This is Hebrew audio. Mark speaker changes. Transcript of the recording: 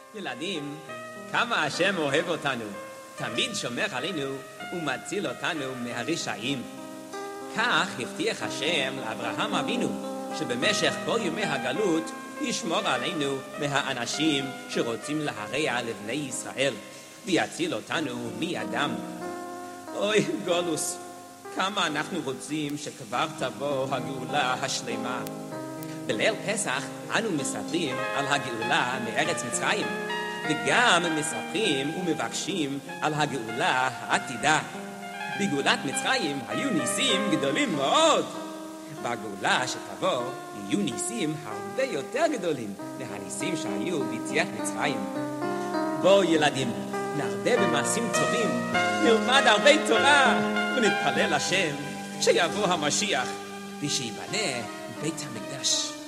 Speaker 1: ילדים, כמה השם אוהב אותנו, תמיד שומר עלינו ומציל אותנו מהרשעים. כך הבטיח השם לאברהם אבינו, שבמשך כל ימי הגלות ישמור עלינו מהאנשים שרוצים להרע לבני ישראל, ויציל אותנו מידם. אוי גולוס, כמה אנחנו רוצים שכבר תבוא הגאולה השלמה. בליל פסח אנו מספרים על הגאולה מארץ מצרים, וגם מספרים ומבקשים על הגאולה העתידה. בגאולת מצרים היו ניסים גדולים מאוד. בגאולה שתבוא יהיו ניסים הרבה יותר גדולים מהניסים שהיו ביציאת מצרים. בואו ילדים, נרבה במעשים טובים, נלמד הרבה תורה ונתפלל השם שיבוא המשיח ושיבנה בית המקדש.